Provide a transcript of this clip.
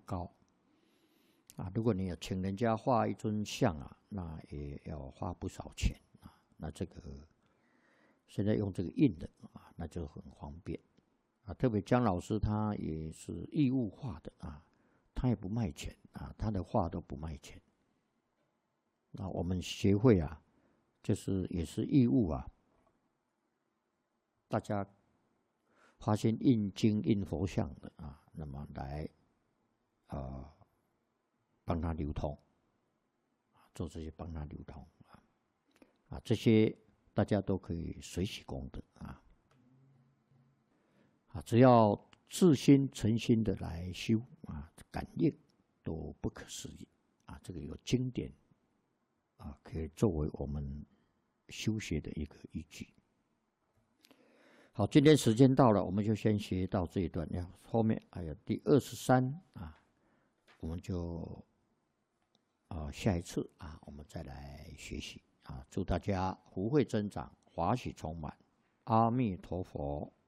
高啊。如果你有请人家画一尊像啊，那也要花不少钱啊。那这个现在用这个印的啊，那就很方便啊。特别姜老师他也是义务画的啊，他也不卖钱啊，他的画都不卖钱。那我们协会啊，就是也是义务啊，大家发现印经、印佛像的啊，那么来帮他流通啊，做这些帮他流通啊，这些大家都可以随喜功德啊，只要自心诚心的来修啊，感应都不可思议啊。这个有经典啊，可以作为我们修学的一个依据。好，今天时间到了，我们就先学到这一段。后面还有第23啊，我们就下一次啊，我们再来学习啊。祝大家福慧增长，法喜充满。阿弥陀佛。